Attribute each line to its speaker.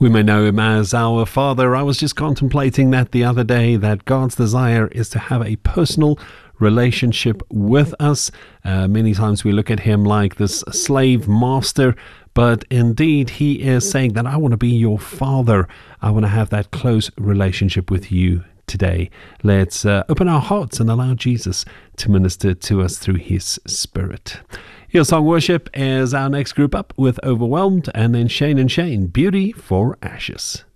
Speaker 1: We may know him as our Father. I was just contemplating that the other day, that God's desire is to have a personal relationship with us. Many times we look at him like this slave master, but indeed he is saying that I want to be your Father. I want to have that close relationship with you today. Let's open our hearts and allow Jesus to minister to us through his Spirit. Hillsong Worship is our next group up with Overwhelmed, and then Shane and Shane, Beauty for Ashes.